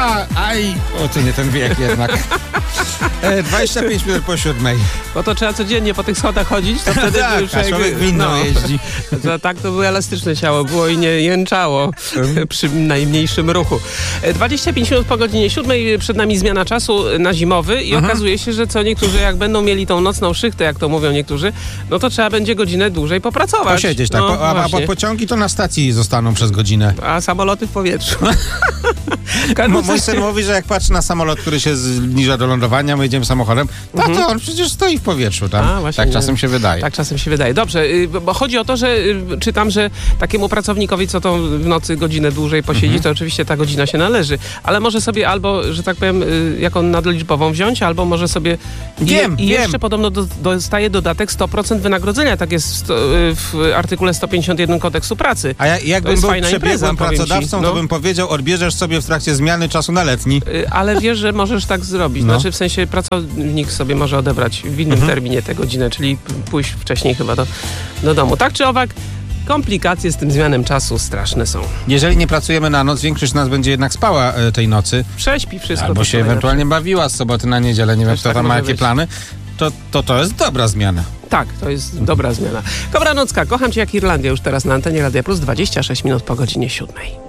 O, to nie ten wiek jednak. 25 minut po 7. Bo to trzeba codziennie po tych schodach chodzić, to wtedy Tak, już a człowiek winną jeździ. Tak to było elastyczne ciało było i nie jęczało przy najmniejszym ruchu. 25 minut po godzinie 7 przed nami zmiana czasu na zimowy i okazuje się, że co niektórzy jak będą mieli tą nocną szychtę, jak to mówią niektórzy, no to trzeba będzie godzinę dłużej popracować. Posiedzieć, tak. No, A pociągi to na stacji zostaną przez godzinę. A samoloty w powietrzu. Mój syn mówi, że jak patrzy na samolot, który się zbliża do lądowania, my jedziemy samochodem, to on przecież stoi w powietrzu tam. Tak czasem się wydaje. Tak czasem się wydaje. Dobrze, bo chodzi o to, że czytam, że takiemu pracownikowi, co tą w nocy godzinę dłużej posiedzi, to oczywiście ta godzina się należy. Ale może sobie albo, że tak powiem, jaką nadliczbową wziąć, albo może sobie... Wiem. jeszcze podobno dostaje dodatek 100% wynagrodzenia. Tak jest w artykule 151 Kodeksu Pracy. A jakbym był przebiegłym pracodawcą, to bym powiedział, odbierzesz sobie w trakcie zmiany czasu na letni. Ale wiesz, że możesz tak zrobić. Znaczy w sensie pracownik sobie może odebrać w innym terminie tę godzinę, czyli pójść wcześniej chyba do domu. Tak czy owak, komplikacje z tym zmianem czasu straszne są. Jeżeli nie pracujemy na noc, większość z nas będzie jednak spała tej nocy. Prześpi wszystko. Albo się ewentualnie bawiła z soboty na niedzielę. Nie wiem, kto tam ma jakie plany. To jest dobra zmiana. Tak, to jest dobra zmiana. Dobranocka, kocham cię jak Irlandia już teraz na antenie Radia Plus, 26 minut po godzinie 7.